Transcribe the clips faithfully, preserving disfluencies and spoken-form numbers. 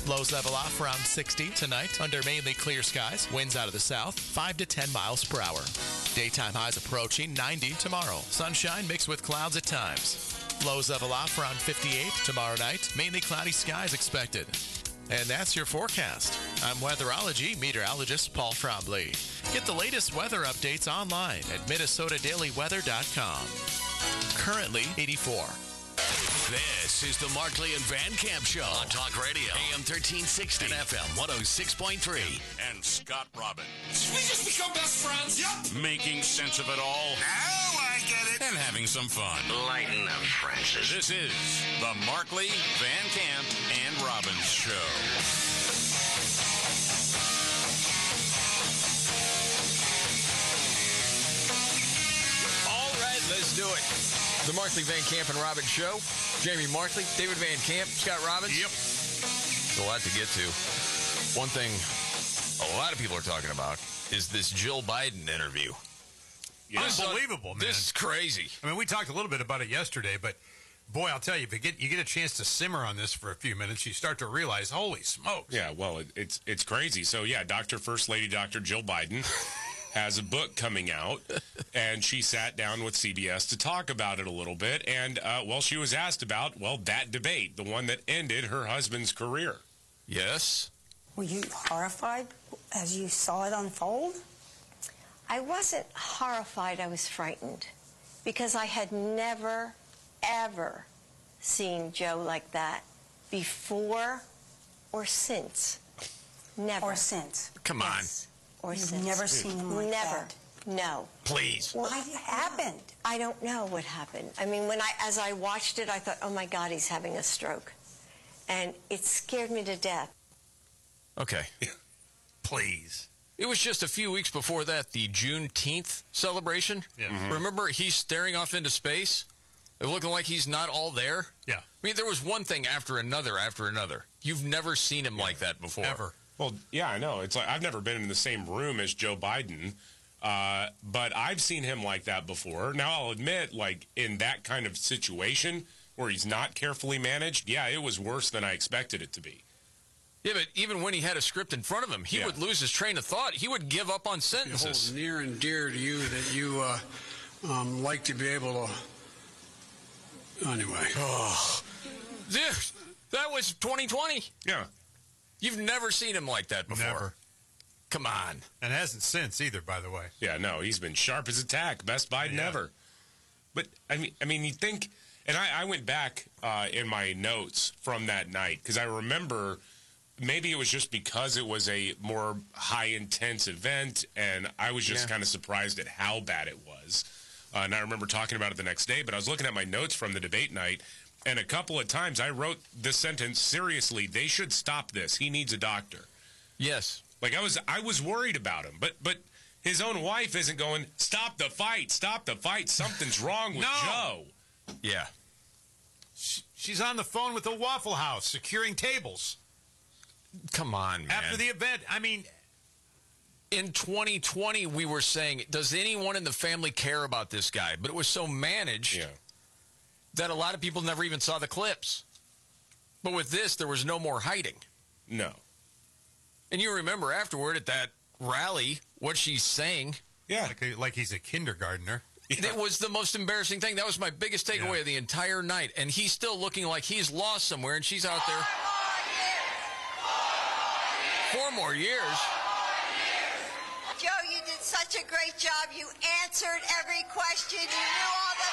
Lows level off around sixty tonight under mainly clear skies. Winds out of the south, five to ten miles per hour. Daytime highs approaching ninety tomorrow. Sunshine mixed with clouds at times. Lows level off around fifty-eight tomorrow night. Mainly cloudy skies expected. And that's your forecast. I'm weatherology meteorologist Paul Trombley. Get the latest weather updates online at Minnesota Daily Weather dot com. Currently eighty-four. This is the Markley and Van Camp Show on Talk Radio, A M thirteen sixty and F M one oh six point three. And Scott Robbins. Did we just become best friends? Yep. Making sense of it all. Now I get it. And having some fun. Lighten up, Francis. This is the Markley, Van Camp, and Robbins Show. All right, let's do it. The Markley, Van Camp, and Robbins Show. Jamie Markley, David Van Camp, Scott Robbins. Yep. There's a lot to get to. One thing a lot of people are talking about is this Jill Biden interview. Yeah. Unbelievable, man. This is crazy. I mean, we talked a little bit about it yesterday, but boy, I'll tell you, if you get you get a chance to simmer on this for a few minutes, you start to realize, holy smokes. Yeah, well, it, it's it's crazy. So, yeah, Doctor First Lady Doctor Jill Biden has a book coming out, and she sat down with C B S to talk about it a little bit. And, uh, well, she was asked about, well, that debate, the one that ended her husband's career. Yes. Were you horrified as you saw it unfold? I wasn't horrified, I was frightened, because I had never, ever seen Joe like that before or since. Never. Or since? Come on. Yes. Or You've since. never seen him like Never. that? No. Please. What happened? I don't know what happened. I mean, when I, as I watched it, I thought, oh my God, he's having a stroke. And it scared me to death. Okay. Please. It was just a few weeks before that, the Juneteenth celebration. Yeah. Mm-hmm. Remember, he's staring off into space, looking like he's not all there? Yeah. I mean, there was one thing after another after another. You've never seen him yeah. like that before. Ever. Well, yeah, I know. It's like I've never been in the same room as Joe Biden, uh, but I've seen him like that before. Now, I'll admit, like, in that kind of situation where he's not carefully managed, yeah, it was worse than I expected it to be. Yeah, but even when he had a script in front of him, he yeah. would lose his train of thought. He would give up on sentences. It holds near and dear to you that you uh, um, like to be able to... Anyway. Oh. Dude, that was twenty twenty. Yeah. You've never seen him like that before. Never. Come on. And hasn't since either, by the way. Yeah, no, he's been sharp as a tack. Best Biden yeah. ever. But, I mean, I mean, you think... And I, I went back uh, in my notes from that night, because I remember... Maybe it was just because it was a more high-intense event, and I was just yeah. kind of surprised at how bad it was. Uh, and I remember talking about it the next day, but I was looking at my notes from the debate night, and a couple of times I wrote this sentence, seriously, they should stop this. He needs a doctor. Yes. Like, I was I was worried about him, but but his own wife isn't going, stop the fight, stop the fight, something's wrong with no. Joe. Yeah. She's on the phone with the Waffle House, securing tables. Come on, man. After the event, I mean... In twenty twenty, we were saying, does anyone in the family care about this guy? But it was so managed yeah. that a lot of people never even saw the clips. But with this, there was no more hiding. No. And you remember afterward at that rally what she's saying. Yeah. Like, like he's a kindergartner. Yeah. It was the most embarrassing thing. That was my biggest takeaway yeah. of the entire night. And he's still looking like he's lost somewhere, and she's out there... Four more years. Joe, you did such a great job. You answered every question. You knew all the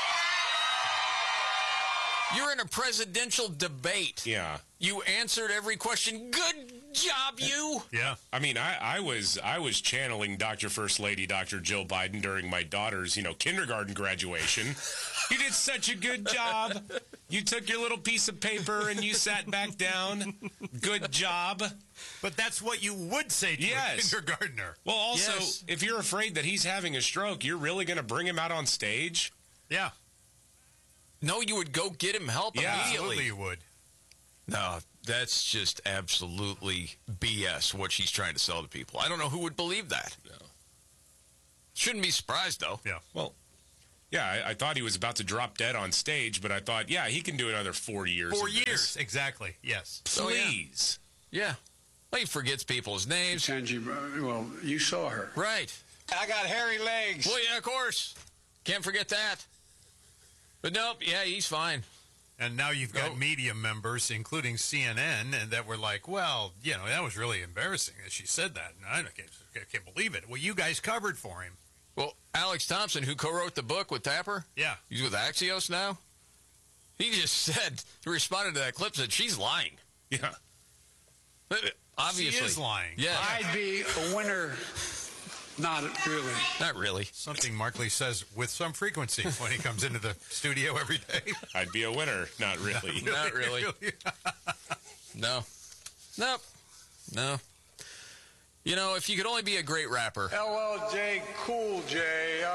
facts. You're in a presidential debate. Yeah. You answered every question. Good job, you. Yeah. I mean, I, I was I was channeling Doctor First Lady Doctor Jill Biden during my daughter's, you know, kindergarten graduation. You did such a good job. You took your little piece of paper and you sat back down. Good job. But that's what you would say to yes. a kindergartner. Well, also, yes. if you're afraid that he's having a stroke, you're really going to bring him out on stage? Yeah. No, you would go get him help yeah, immediately. Absolutely you would. No, that's just absolutely B S what she's trying to sell to people. I don't know who would believe that. No. Shouldn't be surprised, though. Yeah. Well, yeah, I, I thought he was about to drop dead on stage, but I thought, yeah, he can do another four years. Four years, this. Exactly, yes. Please. So, yeah. Yeah. Well, he forgets people's names. Well, you saw her. Right. I got hairy legs. Well, yeah, of course. Can't forget that. But nope, yeah, he's fine. And now you've got Oh. media members, including C N N, and that were like, well, you know, that was really embarrassing that she said that. And I can't, I can't believe it. Well, you guys covered for him. Well, Alex Thompson, who co-wrote the book with Tapper, Yeah. he's with Axios now. He just said, he responded to that clip, said she's lying. Yeah. Obviously. She is lying. Yeah. I'd be a winner. Not really. Not really. Something Markley says with some frequency when he comes into the studio every day. I'd be a winner. Not really. Not really. No. Nope. No. You know, if you could only be a great rapper. L L J Cool J. Uh,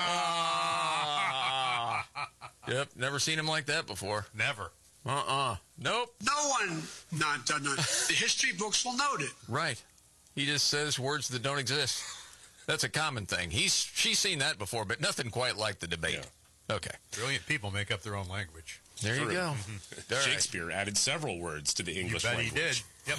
Ah. Yep, never seen him like that before. Never. Uh-uh. Nope. no one not done that. The history books will note it. Right. He just says words that don't exist. That's a common thing. He's she's seen that before, but nothing quite like the debate. Yeah. Okay. Brilliant people make up their own language. There you True. go. All right. Shakespeare added several words to the You English bet language. he did. Yep.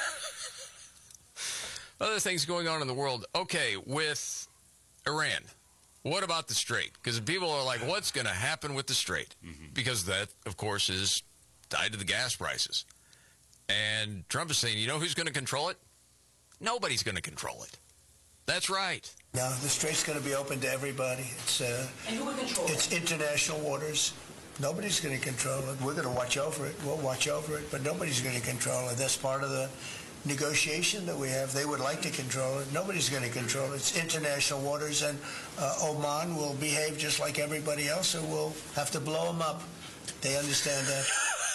Other things going on in the world. Okay, with Iran. What about the Strait? Because people are like, what's going to happen with the Strait? Mm-hmm. Because that, of course, is tied to the gas prices. And Trump is saying, you know who's going to control it? Nobody's going to control it. That's right. No, the Strait's going to be open to everybody. It's uh, And who will control it's international waters. Nobody's going to control it. We're going to watch over it. We'll watch over it, but nobody's going to control it. That's part of the negotiation that we have. They would like to control it. Nobody's going to control it. It's international waters, and uh, Oman will behave just like everybody else, and we'll have to blow them up. They understand that.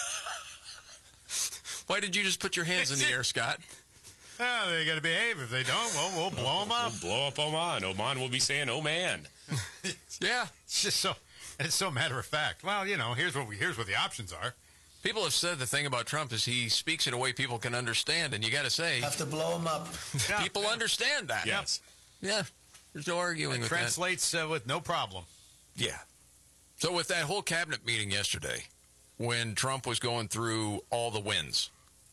Why did you just put your hands in the air, Scott? Oh, they got to behave. If they don't, well, we'll blow them up. We'll blow up Oman. Oman will be saying, oh, man. Yeah. It's just so, it's so matter of fact. Well, you know, here's what we, here's what the options are. People have said the thing about Trump is he speaks in a way people can understand, and you got to say, Have to blow them up. Yeah. people understand that. Yes. Yeah. There's no arguing It with translates uh, with no problem. that. Yeah. So with that whole cabinet meeting yesterday, when Trump was going through all the wins,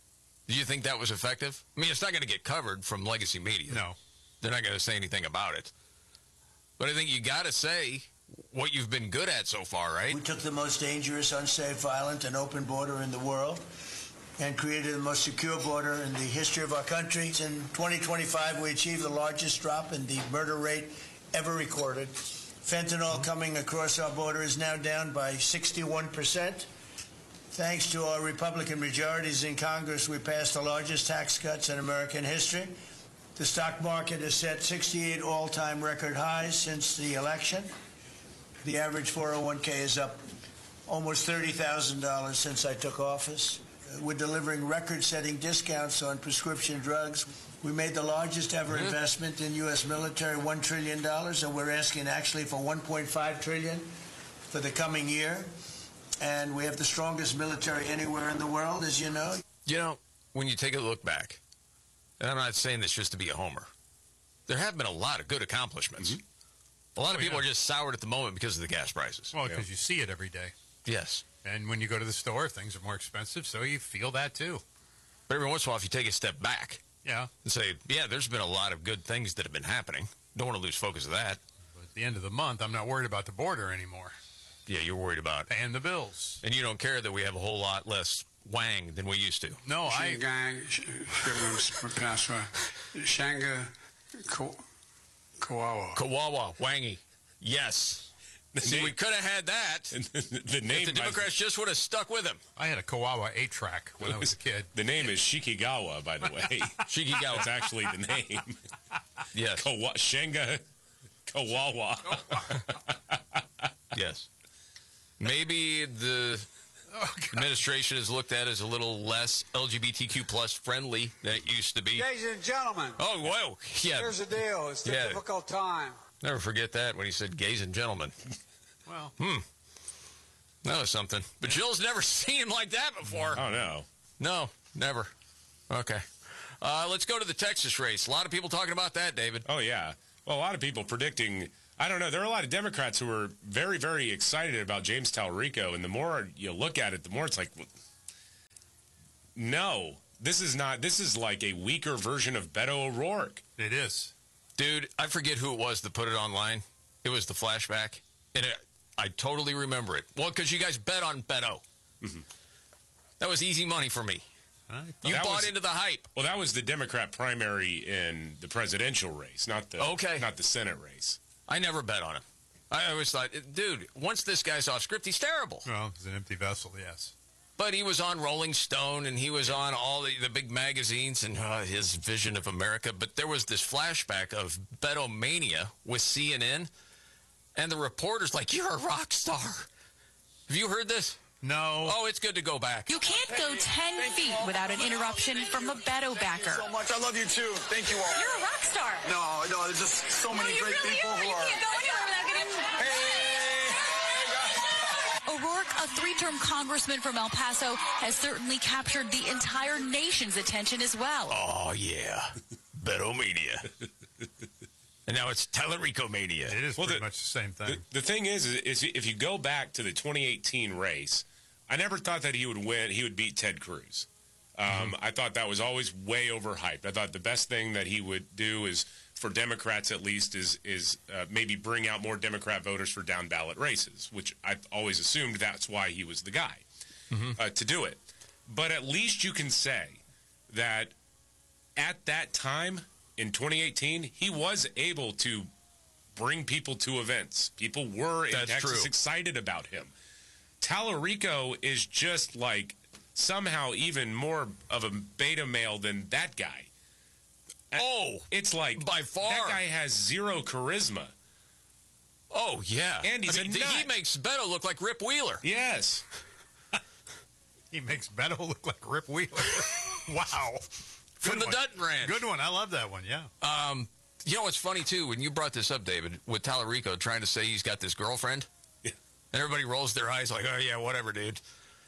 do you think that was effective? I mean, it's not going to get covered from legacy media. No. They're not going to say anything about it. But I think you got to say what you've been good at so far, right? We took the most dangerous, unsafe, violent, and open border in the world and created the most secure border in the history of our country. In twenty twenty-five, we achieved the largest drop in the murder rate ever recorded. Fentanyl coming across our border is now down by sixty-one percent. Thanks to our Republican majorities in Congress, we passed the largest tax cuts in American history. The stock market has set sixty-eight all-time record highs since the election. The average four oh one k is up almost thirty thousand dollars since I took office. We're delivering record-setting discounts on prescription drugs. We made the largest ever mm-hmm. investment in U S military, one trillion dollars, and we're asking actually for one point five trillion dollars for the coming year. And we have the strongest military anywhere in the world, as you know. You know, when you take a look back, and I'm not saying this just to be a homer, there have been a lot of good accomplishments. Mm-hmm. A lot of oh, people yeah. are just soured at the moment because of the gas prices. Well, because you see it every day. Yes. And when you go to the store, things are more expensive, so you feel that too. But every once in a while, if you take a step back yeah. and say, yeah, there's been a lot of good things that have been happening. Don't want to lose focus of that. But at the end of the month, I'm not worried about the border anymore. Yeah, you're worried about paying the bills. And you don't care that we have a whole lot less wang than we used to. No, I... Shanga Kawawa. Kawawa, wangy. Yes. The See, name, we could have had that. the name if the Democrats just would have stuck with him. I had a Kawawa eight track when I was a kid. The name is Shikigawa, by the way. Shikigawa. That's actually the name. Yes. Kawa- Shanga Kawawa. Yes. Maybe the oh, administration is looked at as a little less L G B T Q plus friendly than it used to be. Ladies and gentlemen. Oh, whoa. Yeah. Here's the deal. It's a yeah. difficult time. Never forget that when he said gays and gentlemen. Well. Hmm. That was something. But Jill's never seen him like that before. Oh, no. No, never. Okay. Uh, let's go to the Texas race. A lot of people talking about that, David. Oh, yeah. Well, a lot of people predicting... I don't know. There are a lot of Democrats who are very, very excited about James Talrico, and the more you look at it, the more it's like, no, this is not. This is like a weaker version of Beto O'Rourke. It is. Dude, I forget who it was that put it online. It was the flashback. And it, I totally remember it. Well, because you guys bet on Beto. Mm-hmm. That was easy money for me. You that bought was, into the hype. Well, that was the Democrat primary in the presidential race, not the okay. not the Senate race. I never bet on him. I always thought, dude, once this guy's off script, he's terrible. Well, he's an empty vessel, yes. But he was on Rolling Stone, and he was on all the, the big magazines and uh, his vision of America. But there was this flashback of Betomania with C N N, and the reporter's like, you're a rock star. Have you heard this? No. Oh, it's good to go back. You can't go ten feet without an interruption from a Beto backer. Thank you so much. I love you too. Thank you all. You're a rock star. No, no, there's just so many no, great really people are. who You are. can't go anywhere without getting... Hey. O'Rourke, a three-term congressman from El Paso, has certainly captured the entire nation's attention as well. Oh, yeah. Betomania. And now it's Tallarico Mania. It is well, pretty the, much the same thing. The, the thing is, is, is, if you go back to the twenty eighteen race, I never thought that he would win. He would beat Ted Cruz. Um, mm-hmm. I thought that was always way overhyped. I thought the best thing that he would do is, for Democrats at least, is is uh, maybe bring out more Democrat voters for down ballot races, which I've always assumed that's why he was the guy mm-hmm. uh, to do it. But at least you can say that at that time, in twenty eighteen, he was able to bring people to events. People were in That's Texas true. excited about him. Tallarico is just like somehow even more of a beta male than that guy. Oh, it's like by far that guy has zero charisma. Oh yeah, and he's I mean, a nut. He makes Beto look like Rip Wheeler. Yes, he makes Beto look like Rip Wheeler. Wow. From Good the one. Dutton Ranch. Good one. I love that one, yeah. Um, you know what's funny, too, when you brought this up, David, with Tallarico trying to say he's got this girlfriend, yeah. and everybody rolls their eyes like, oh, yeah, whatever, dude.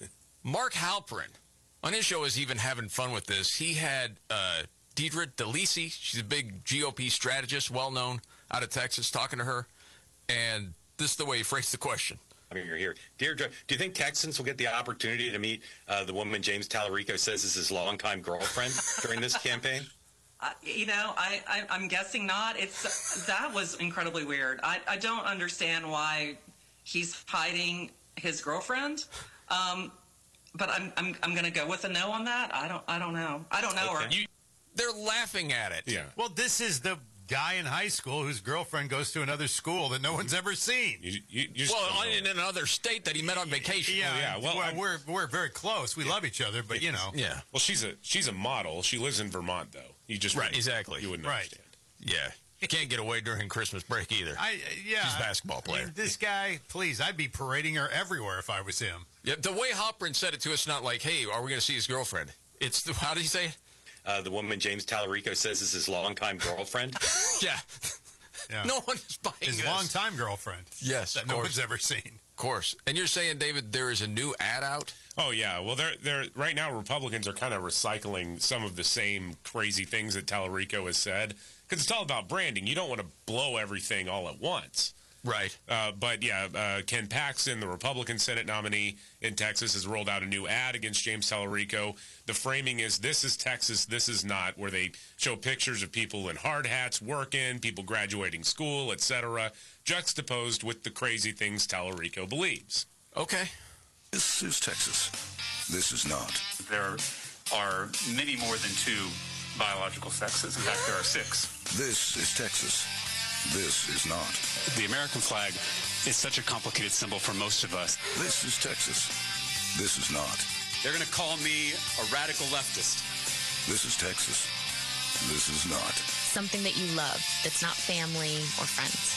Mark Halperin, on his show, is even having fun with this. He had uh, Deidre DeLisi, she's a big G O P strategist, well-known, out of Texas, talking to her, and this is the way he phrased the question. I mean, you're here. Deirdre, do you think Texans will get the opportunity to meet uh, the woman James Tallarico says is his longtime girlfriend during this campaign? Uh, you know, I, I, I'm guessing not. It's that was incredibly weird. I, I don't understand why he's hiding his girlfriend. Um, but I'm I'm I'm going to go with a no on that. I don't I don't know. I don't know okay. her. You, they're laughing at it. Yeah. Well, this is the guy in high school whose girlfriend goes to another school that no one's ever seen. You, you, you well, in another state that he met on vacation. Yeah, oh, yeah. Well, well we're we're very close. We yeah. love each other, but you know. Yeah. Well, she's a she's a model. She lives in Vermont, though. You just right, exactly. You wouldn't right. understand. Yeah. You can't get away during Christmas break either. I yeah. She's a basketball player. I mean, this guy, please, I'd be parading her everywhere if I was him. Yeah. The way Halperin said it to us, not like, hey, are we going to see his girlfriend? It's the, how did he say it? Uh, the woman James Tallarico says is his longtime girlfriend. yeah. yeah. No one is buying his this. longtime girlfriend. Yes, that of no course. one's ever seen. Of course. And you're saying, David, there is a new ad out? Oh yeah. Well, they're they're right now. Republicans are kind of recycling some of the same crazy things that Tallarico has said because it's all about branding. You don't want to blow everything all at once. Right. Uh, but, yeah, uh, Ken Paxton, the Republican Senate nominee in Texas, has rolled out a new ad against James Tallarico. The framing is, this is Texas, this is not, where they show pictures of people in hard hats working, people graduating school, et cetera, juxtaposed with the crazy things Tallarico believes. Okay. This is Texas. This is not. There are many more than two biological sexes. In fact, there are six. This is Texas. This is not. The American flag is such a complicated symbol for most of us. This is Texas. This is not. They're going to call me a radical leftist. This is Texas. This is not. Something that you love that's not family or friends.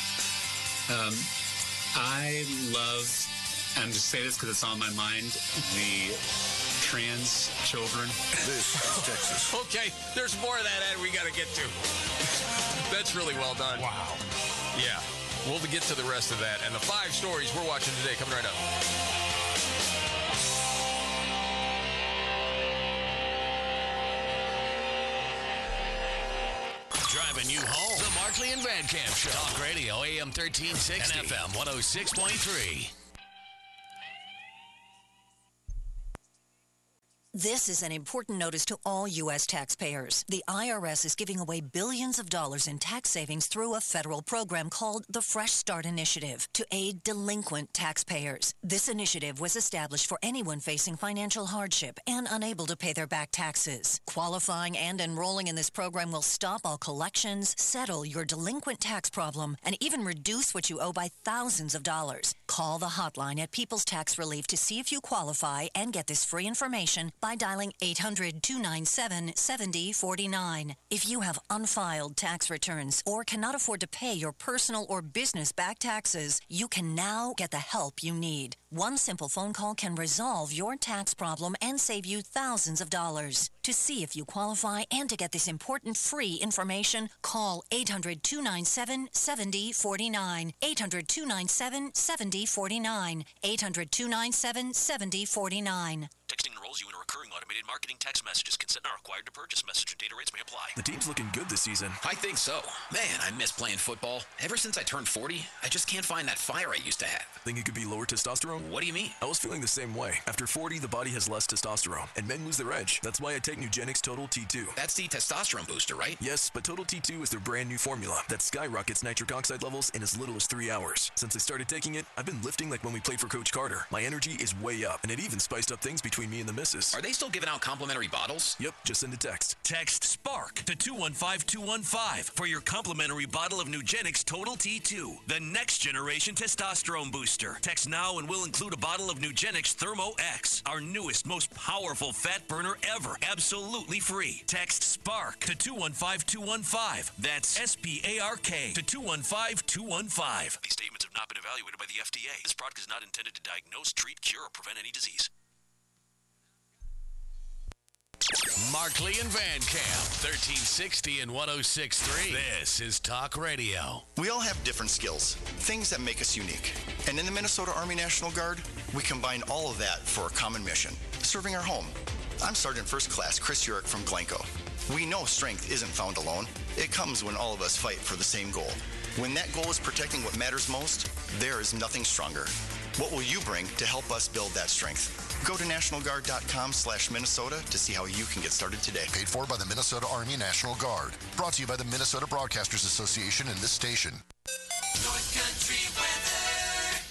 Um, I love, and I'm just say this because it's on my mind, the trans children. This is Texas. Okay, there's more of that ad we got to get to. That's really well done. Wow. Yeah. We'll get to the rest of that. And the five stories we're watching today coming right up. Driving you home. The Markley and Van Camp Show. Talk Radio, A M thirteen sixty. And F M one oh six point three. This is an important notice to all U S taxpayers. The I R S is giving away billions of dollars in tax savings through a federal program called the Fresh Start Initiative to aid delinquent taxpayers. This initiative was established for anyone facing financial hardship and unable to pay their back taxes. Qualifying and enrolling in this program will stop all collections, settle your delinquent tax problem, and even reduce what you owe by thousands of dollars. Call the hotline at People's Tax Relief to see if you qualify and get this free information by dialing eight hundred, two nine seven, seven zero four nine. If you have unfiled tax returns or cannot afford to pay your personal or business back taxes, you can now get the help you need. One simple phone call can resolve your tax problem and save you thousands of dollars. To see if you qualify and to get this important free information, call eight hundred, two nine seven, seven zero four nine. eight hundred, two nine seven, seven zero four nine. eight hundred, two nine seven, seven zero four nine. Texting enrolls you in a recurring automated marketing text messages. Consent not required to purchase. Message and data rates may apply. The team's looking good this season. I think so. Man, I miss playing football. Ever since I turned forty, I just can't find that fire I used to have. Think it could be lower testosterone? What do you mean? I was feeling the same way. After forty, the body has less testosterone, and men lose their edge. That's why I take Nugenix Total T two. That's the testosterone booster, right? Yes, but Total T two is their brand new formula that skyrockets nitric oxide levels in as little as three hours. Since I started taking it, I've been lifting like when we played for Coach Carter. My energy is way up, and it even spiced up things between me and the missus. Are they still giving out complimentary bottles? Yep, just send a text. Text SPARK to two one five two one five for your complimentary bottle of Nugenix Total T two, the next generation testosterone booster. Text now and we'll include a bottle of Nugenix Thermo X, our newest, most powerful fat burner ever, absolutely free. Text SPARK to two one five two one five. That's S P A R K to two one five two one five. These statements have not been evaluated by the F D A. This product is not intended to diagnose, treat, cure, or prevent any disease. Markley and Van Camp, thirteen sixty and one oh six point three. This is Talk Radio. We all have different skills, things that make us unique. And in the Minnesota Army National Guard, we combine all of that for a common mission, serving our home. I'm Sergeant First Class Chris Urick from Glencoe. We know strength isn't found alone. It comes when all of us fight for the same goal. When that goal is protecting what matters most, there is nothing stronger. What will you bring to help us build that strength? Go to national guard dot com slash Minnesota to see how you can get started today. Paid for by the Minnesota Army National Guard. Brought to you by the Minnesota Broadcasters Association and this station. North Country weather.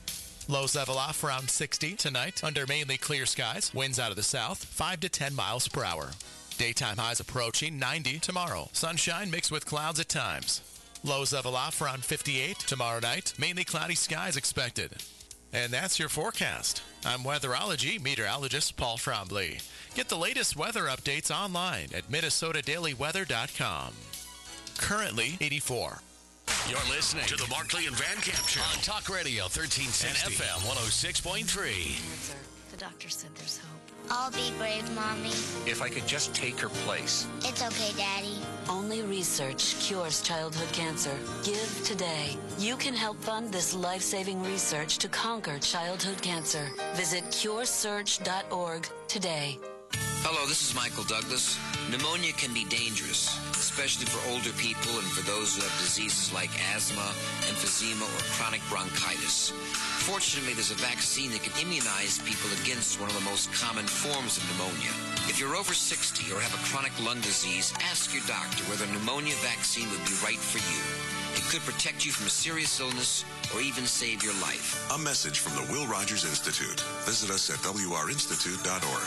Lows level off around sixty tonight under mainly clear skies. Winds out of the south, five to ten miles per hour. Daytime highs approaching ninety tomorrow. Sunshine mixed with clouds at times. Lows level off around fifty-eight tomorrow night. Mainly cloudy skies expected. And that's your forecast. I'm weatherology meteorologist Paul Trombley. Get the latest weather updates online at minnesota daily weather dot com. Currently eighty-four. You're listening to the Markley and Van Camp Show on Talk Radio thirteen sixty and F M one oh six point three. The doctor said there's hope. I'll be brave, Mommy. If I could just take her place. It's okay, Daddy. Only research cures childhood cancer. Give today. You can help fund this life-saving research to conquer childhood cancer. Visit cure search dot org today. Hello, this is Michael Douglas. Pneumonia can be dangerous, especially for older people and for those who have diseases like asthma, emphysema, or chronic bronchitis. Fortunately, there's a vaccine that can immunize people against one of the most common forms of pneumonia. If you're over sixty or have a chronic lung disease, ask your doctor whether a pneumonia vaccine would be right for you. It could protect you from a serious illness or even save your life. A message from the Will Rogers Institute. Visit us at w r institute dot org.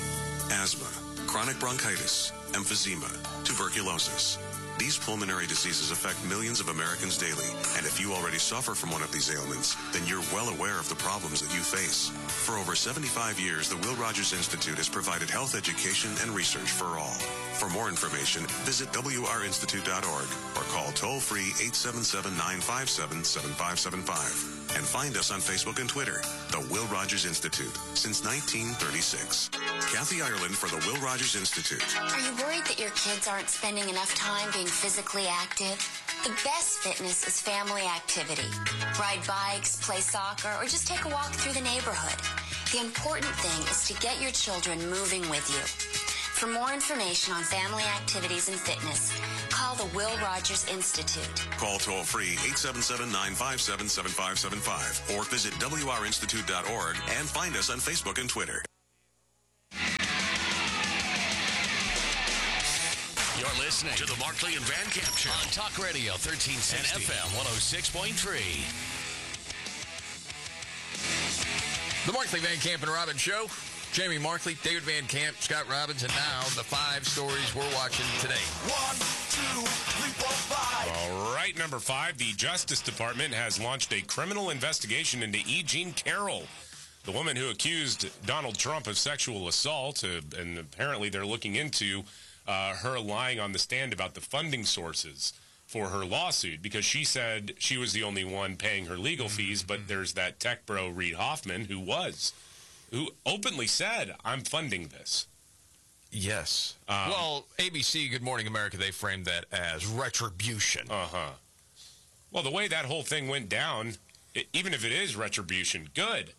Asthma, chronic bronchitis, emphysema, tuberculosis. These pulmonary diseases affect millions of Americans daily, and if you already suffer from one of these ailments, then you're well aware of the problems that you face. For over seventy-five years, the Will Rogers Institute has provided health education and research for all. For more information, visit w r institute dot org or call toll-free eight seven seven, nine five seven, seven five seven five. And find us on Facebook and Twitter, the Will Rogers Institute, since nineteen thirty-six. Kathy Ireland for the Will Rogers Institute. Are you worried that your kids aren't spending enough time being physically active? The best fitness is family activity. Ride bikes, play soccer, or just take a walk through the neighborhood. The important thing is to get your children moving with you. For more information on family activities and fitness, call the Will Rogers Institute. Call toll-free eight seven seven, nine five seven, seven five seven five or visit w r institute dot org and find us on Facebook and Twitter. You're listening to the Markley and Van Camp Show on Talk Radio thirteen sixty and F M one oh six point three. The Markley, Van Camp, and Robbins Show. Jamie Markley, David Van Camp, Scott Robbins, and now the five stories we're watching today. One, two, three, four, five. All right, number five, the Justice Department has launched a criminal investigation into E. Jean Carroll, the woman who accused Donald Trump of sexual assault, uh, and apparently they're looking into uh, her lying on the stand about the funding sources for her lawsuit, because she said she was the only one paying her legal fees, but there's that tech bro, Reid Hoffman, who was, who openly said, I'm funding this. Yes. Um, well, A B C, Good Morning America, they framed that as retribution. Uh-huh. Well, the way that whole thing went down, it, even if it is retribution, good.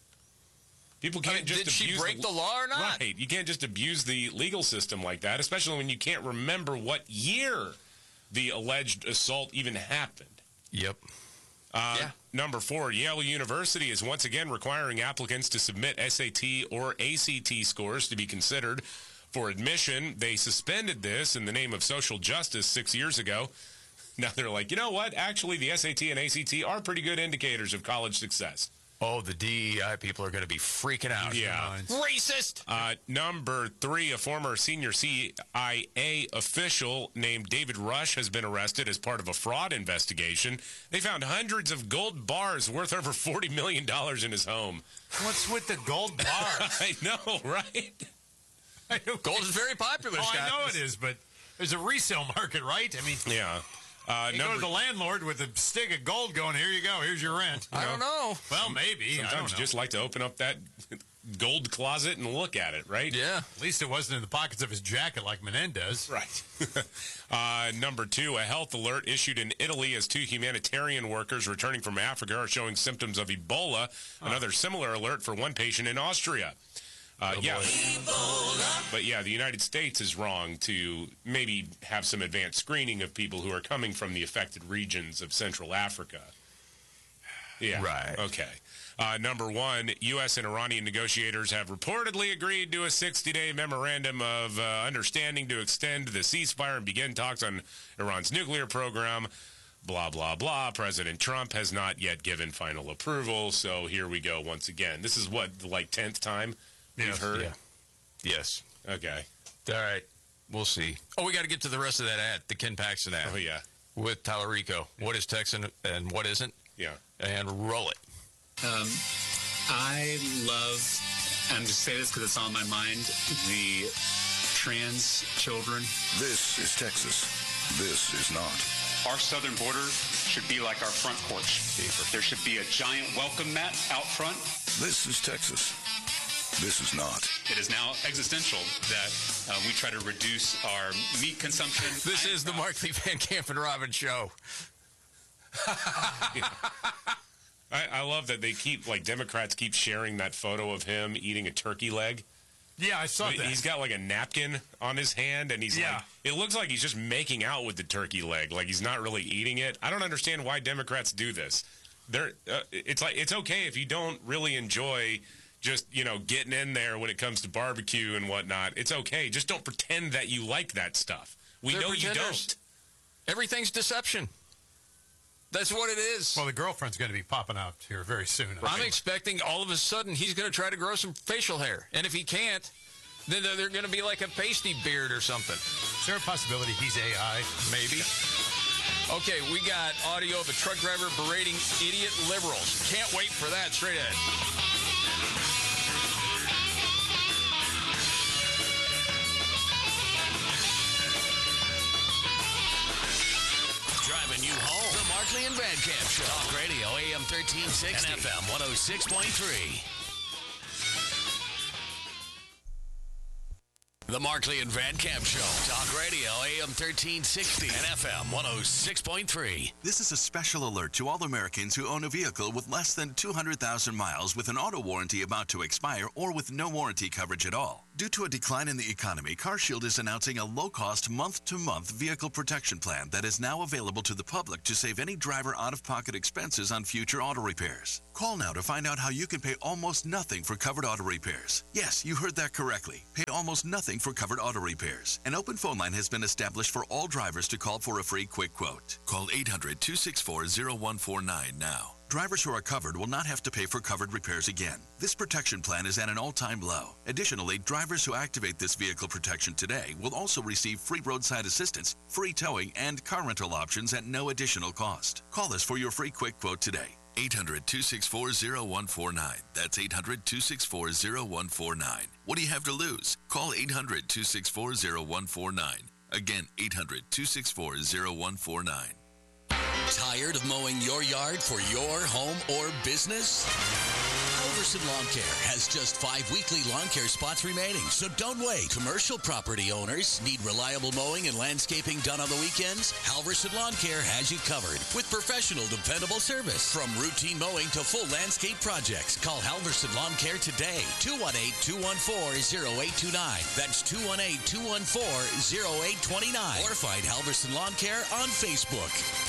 People can't I mean, just did abuse she break the, the law or not? Right. You can't just abuse the legal system like that, especially when you can't remember what year the alleged assault even happened. Yep. Uh, yeah. Number four, Yale University is once again requiring applicants to submit S A T or A C T scores to be considered for admission. They suspended this in the name of social justice six years ago. Now they're like, you know what? Actually, the S A T and A C T are pretty good indicators of college success. Oh, the D E I people are going to be freaking out. Yeah. Racist! Uh, number three, a former senior C I A official named David Rush has been arrested as part of a fraud investigation. They found hundreds of gold bars worth over forty million dollars in his home. What's with the gold bars? I know, right? I know. Gold is very popular, Oh, Scott. I know it is, but there's a resale market, right? I mean, yeah. Uh, you number, go to the landlord with a stick of gold going, here you go, here's your rent. I don't know. Well, maybe. Sometimes I don't you know. just like to open up that gold closet and look at it, right? Yeah. At least it wasn't in the pockets of his jacket like Menendez. Right. uh, number two, a health alert issued in Italy as two humanitarian workers returning from Africa are showing symptoms of Ebola. Huh. Another similar alert for one patient in Austria. Uh, oh yeah, but yeah, the United States is wrong to maybe have some advanced screening of people who are coming from the affected regions of Central Africa. Yeah. Right. Okay. Uh, number one, U S and Iranian negotiators have reportedly agreed to a sixty-day memorandum of uh, understanding to extend the ceasefire and begin talks on Iran's nuclear program. Blah, blah, blah. President Trump has not yet given final approval, so here we go once again. This is what, the, like, tenth time? Yes. You've heard? Yeah. Yes. Okay. All right. We'll see. Oh, we got to get to the rest of that ad, the Ken Paxton ad. Oh, yeah. With Tallarico. Yeah. What is Texan and what isn't? Yeah. And roll it. Um, I love, and just say this because it's on my mind, the trans children. This is Texas. This is not. Our southern border should be like our front porch. There should be a giant welcome mat out front. This is Texas. This is not. It is now existential that uh, we try to reduce our meat consumption. This is the Markley, Van Camp, and Robbins show. Yeah. I, I love that they keep, like, Democrats keep sharing that photo of him eating a turkey leg. Yeah, I saw But that. He's got, like, a napkin on his hand, and he's Yeah. like, it looks like he's just making out with the turkey leg. Like, he's not really eating it. I don't understand why Democrats do this. They're, uh, it's like, it's okay if you don't really enjoy just, you know, getting in there when it comes to barbecue and whatnot. It's okay. Just don't pretend that you like that stuff. We They're know you pretenders. don't. Everything's deception. That's what it is. Well, the girlfriend's going to be popping out here very soon. I'm expecting all of a sudden he's going to try to grow some facial hair. And if he can't, then they're, they're going to be like a pasty beard or something. Is there a possibility he's A I? Maybe. Okay, we got audio of a truck driver berating idiot liberals. Can't wait for that. Straight ahead. Driving you home. The Markley and Van Camp Show. Talk Radio, A M thirteen sixty and F M one oh six point three. The Markley and Van Camp Show. Talk Radio, A M thirteen sixty and F M one oh six point three. This is a special alert to all Americans who own a vehicle with less than two hundred thousand miles with an auto warranty about to expire or with no warranty coverage at all. Due to a decline in the economy, CarShield is announcing a low-cost month-to-month vehicle protection plan that is now available to the public to save any driver out-of-pocket expenses on future auto repairs. Call now to find out how you can pay almost nothing for covered auto repairs. Yes, you heard that correctly. Pay almost nothing for covered auto repairs. An open phone line has been established for all drivers to call for a free quick quote. Call eight hundred, two six four, zero one four nine now. Drivers who are covered will not have to pay for covered repairs again. This protection plan is at an all-time low. Additionally, drivers who activate this vehicle protection today will also receive free roadside assistance, free towing, and car rental options at no additional cost. Call us for your free quick quote today. eight hundred, two six four, zero one four nine. That's eight hundred, two six four, zero one four nine. What do you have to lose? Call eight hundred, two six four, zero one four nine. Again, eight hundred, two six four, zero one four nine. Tired of mowing your yard for your home or business? Halverson Lawn Care has just five weekly lawn care spots remaining, so don't wait. Commercial property owners need reliable mowing and landscaping done on the weekends? Halverson Lawn Care has you covered with professional, dependable service. From routine mowing to full landscape projects, call Halverson Lawn Care today. two one eight, two one four, zero eight two nine. That's two one eight, two one four, zero eight two nine. Or find Halverson Lawn Care on Facebook.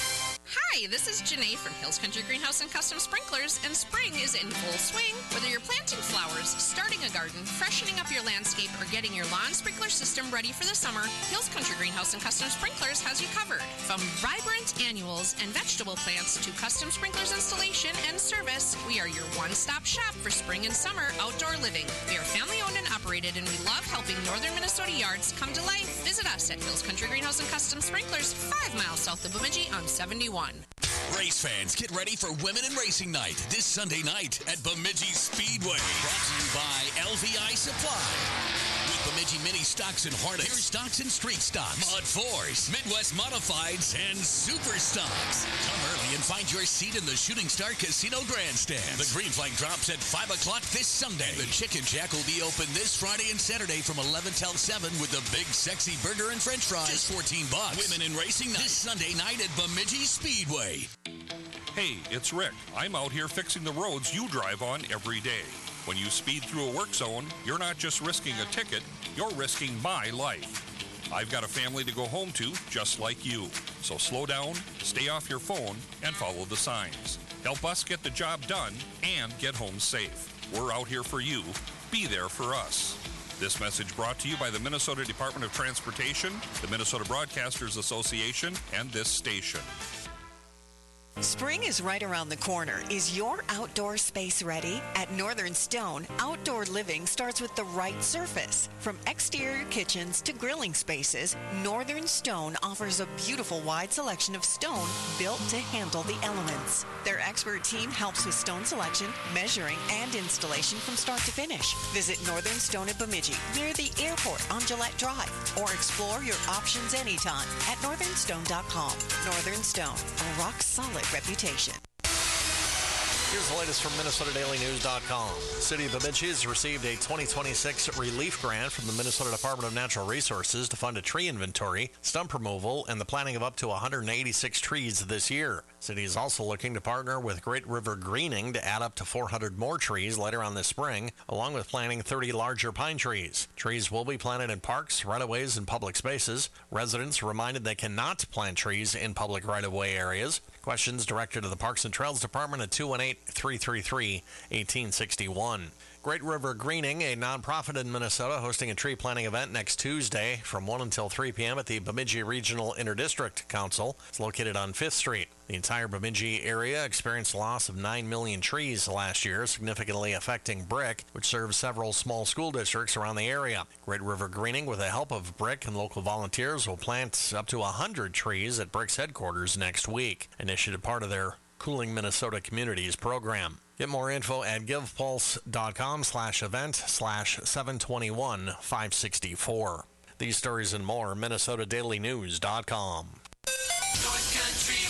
Hi, this is Janae from Hills Country Greenhouse and Custom Sprinklers, and spring is in full swing. Whether you're planting flowers, starting a garden, freshening up your landscape, or getting your lawn sprinkler system ready for the summer, Hills Country Greenhouse and Custom Sprinklers has you covered. From vibrant annuals and vegetable plants to custom sprinklers installation and service, we are your one-stop shop for spring and summer outdoor living. We are family-owned and operated, and we love helping northern Minnesota yards come to life. Visit us at Hills Country Greenhouse and Custom Sprinklers, five miles south of Bemidji on seventy-one. Race fans, get ready for Women in Racing Night this Sunday night at Bemidji Speedway. Brought to you by L V I Supply. With Bemidji Mini Stocks and Harness, Pure Stocks and Street Stocks, Mud Fours, Midwest Modifieds, and Super Stocks. Come early and find your seat in the Shooting Star Casino Grandstand. The green flag drops at five o'clock this Sunday. The Chicken Shack will be open this Friday and Saturday from eleven till seven with the big sexy burger and french fries. Just fourteen bucks. Women in Racing Night this Sunday night at Bemidji Speedway. Hey, it's Rick. I'm out here fixing the roads you drive on every day. When you speed through a work zone, you're not just risking a ticket, you're risking my life. I've got a family to go home to, just like you. So slow down, stay off your phone, and follow the signs. Help us get the job done and get home safe. We're out here for you. Be there for us. This message brought to you by the Minnesota Department of Transportation, the Minnesota Broadcasters Association, and this station. Spring is right around the corner. Is your outdoor space ready? At Northern Stone, outdoor living starts with the right surface. From exterior kitchens to grilling spaces, Northern Stone offers a beautiful wide selection of stone built to handle the elements. Their expert team helps with stone selection, measuring, and installation from start to finish. Visit Northern Stone at Bemidji, near the airport on Gillette Drive, or explore your options anytime at northern stone dot com. Northern Stone, a rock-solid reputation. Here's the latest from Minnesota Daily News dot com. City of Bemidji has received a twenty twenty-six relief grant from the Minnesota Department of Natural Resources to fund a tree inventory, stump removal, and the planting of up to one hundred eighty-six trees this year. City is also looking to partner with Great River Greening to add up to four hundred more trees later on this spring, along with planting thirty larger pine trees. Trees will be planted in parks, right-of-ways, and public spaces. Residents are reminded they cannot plant trees in public right-of-way areas. Questions directed to the Parks and Trails Department at two one eight, three three three, one eight six one. Great River Greening, a nonprofit in Minnesota, hosting a tree planting event next Tuesday from one until three p.m. at the Bemidji Regional Interdistrict Council. It's located on fifth Street. The entire Bemidji area experienced a loss of nine million trees last year, significantly affecting Brick, which serves several small school districts around the area. Great River Greening, with the help of Brick and local volunteers, will plant up to one hundred trees at Brick's headquarters next week, initiated part of their Cooling Minnesota Communities program. Get more info at givepulse.com slash event slash 721 564. These stories and more, Minnesota Daily News dot com. North Country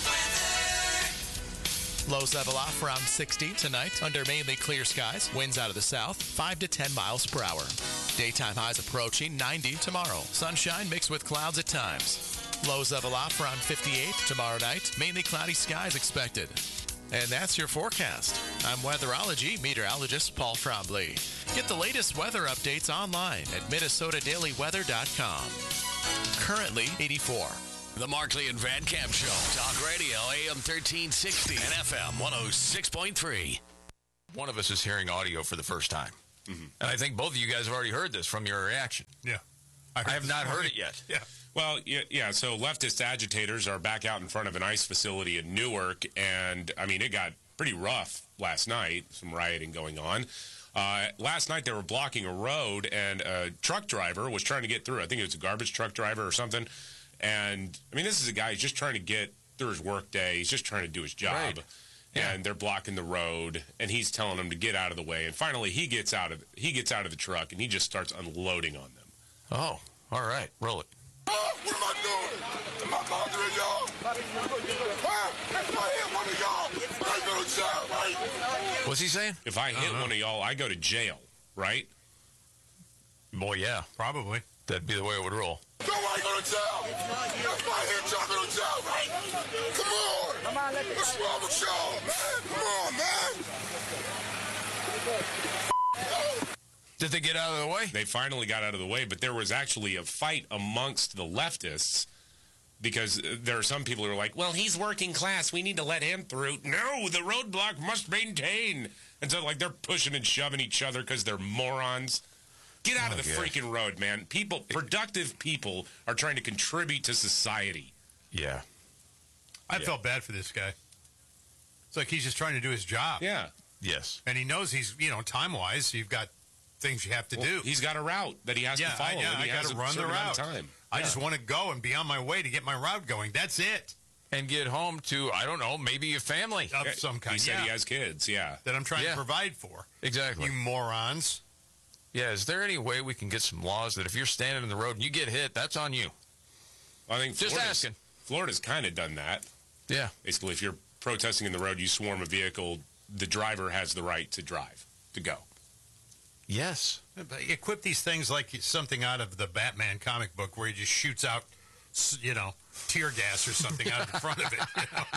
weather. Lows level off around sixty tonight under mainly clear skies. Winds out of the south, five to ten miles per hour. Daytime highs approaching ninety tomorrow. Sunshine mixed with clouds at times. Lows level off around fifty-eight tomorrow night. Mainly cloudy skies expected. And that's your forecast. I'm weatherology meteorologist Paul Trombley. Get the latest weather updates online at Minnesota Daily Weather dot com. Currently eighty-four. The Markley and Van Camp Show. Talk Radio, A M thirteen sixty and F M one oh six point three. One of us is hearing audio for the first time. Mm-hmm. And I think both of you guys have already heard this from your reaction. Yeah. I, I have not morning. heard it yet. Yeah. Well, yeah, yeah, so leftist agitators are back out in front of an ICE facility in Newark, and, I mean, it got pretty rough last night, some rioting going on. Uh, last night they were blocking a road, and a truck driver was trying to get through. I think it was a garbage truck driver or something. And, I mean, this is a guy who's just trying to get through his work day. He's just trying to do his job. Right. Yeah. And they're blocking the road, and he's telling them to get out of the way. And finally, he gets out of he gets out of the truck, and he just starts unloading on them. Oh, all right. Roll it. Oh, what am I doing? Am I bothering y'all? Huh? If I hit one of y'all, I go to jail, right? What's he saying? If I hit one of y'all, I go to jail, right? Boy, yeah. Probably. That'd be the way it would roll. No, I ain't going to jail. If I hit y'all, I go to jail, right? Come on. What's wrong with y'all, man? Come on, man. Did they get out of the way? They finally got out of the way, but there was actually a fight amongst the leftists because there are some people who are like, well, he's working class. We need to let him through. No, the roadblock must maintain. And so, like, they're pushing and shoving each other because they're morons. Get out oh, of the yeah. freaking road, man. People, productive people are trying to contribute to society. Yeah. I yeah. felt bad for this guy. It's like he's just trying to do his job. Yeah. Yes. And he knows he's, you know, time-wise, you've got things you have to well, do. He's got a route that he has yeah, to follow. I, yeah, and he I got to run the route. Time. I yeah. just want to go and be on my way to get my route going. That's it. And get home to, I don't know, maybe a family. Of some kind. He said yeah. he has kids, yeah. That I'm trying yeah. to provide for. Exactly. You morons. Yeah, is there any way we can get some laws that if you're standing in the road and you get hit, that's on you? I think Just Florida's, asking. Florida's kind of done that. Yeah. Basically, if you're protesting in the road, you swarm a vehicle, the driver has the right to drive, to go. Yes. But equip these things like something out of the Batman comic book where he just shoots out, you know, tear gas or something out of the front of it. You know?